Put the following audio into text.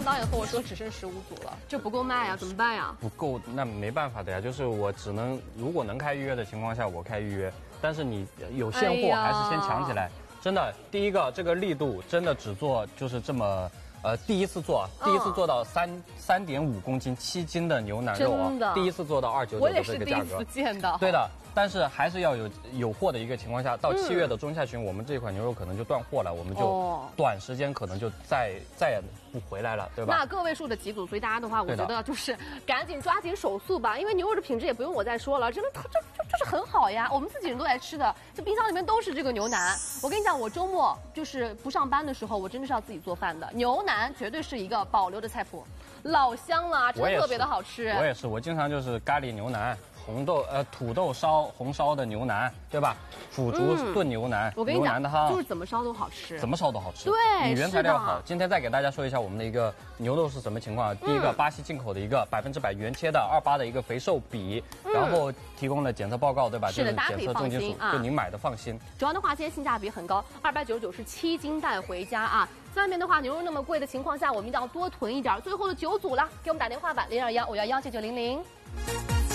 导演和我说只剩15组了，这不够卖啊，怎么办呀？ 不够，那没办法的呀，就是我只能如果能开预约的情况下，我开预约，但是你有现货还是先抢起来。真的，第一个这个力度真的只做就是这么。第一次做到3.5公斤7斤的牛腩肉啊，第一次做到299的这个价格， 我也是第一次见到。 对的，但是还是要有货的一个情况下，到7月的中下旬，我们这款牛肉可能就断货了，我们就短时间可能就再也不回来了，对吧？ 那个位数的几组，所以大家的话，我觉得就是赶紧抓紧手速吧，因为牛肉的品质也不用我再说了，真的就是很好呀，我们自己人都爱吃的，这冰箱里面都是这个牛腩。我跟你讲，我周末就是不上班的时候，我真的是要自己做饭的，牛腩绝对是一个保留的菜谱，老香了，真的特别的好吃。 我也是，我经常就是咖喱牛腩。土豆烧红烧的牛腩，对吧？腐竹炖牛腩， 我跟你讲， 牛腩的汤就是怎么烧都好吃， 怎么烧都好吃。 对， 你原材料好。今天再给大家说一下我们的一个牛肉是什么情况。第一个，巴西进口的一个100%原切的28的一个肥瘦比，然后提供了检测报告，对吧？ 是的，大家可以放心啊， 就您买的放心。 主要的话，今天性价比很高，299是7斤带回家啊。外面的话，牛肉那么贵的情况下，我们一定要多囤一点。最后的9组了，给我们打电话吧，0215119900。